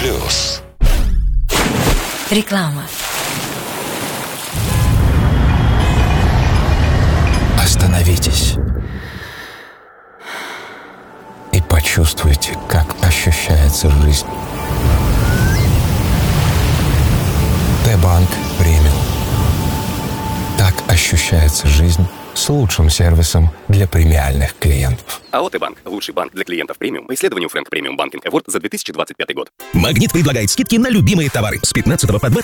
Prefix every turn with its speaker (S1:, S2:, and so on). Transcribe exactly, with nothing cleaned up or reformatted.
S1: плюс.
S2: Реклама.
S3: Остановитесь и почувствуйте, как ощущается жизнь. Т-банк премиум. Так ощущается жизнь с лучшим сервисом для премиальных клиентов.
S4: АО «Т-банк» – лучший банк для клиентов премиум по исследованию Фрэнк Премиум Банкинг Эворд за две тысячи двадцать пятый год.
S5: Магнит предлагает скидки на любимые товары с пятнадцатого по двадцать